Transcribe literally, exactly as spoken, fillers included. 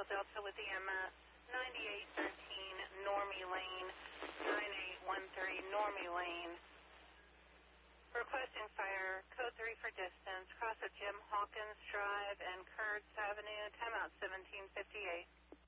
Echo Delta with E M S, ninety-eight thirteen Normie Lane, nine eight one three Normie Lane. Requesting fire, code three for distance, cross of Jim Hawkins Drive and Kurtz Avenue, timeout seventeen fifty-eight.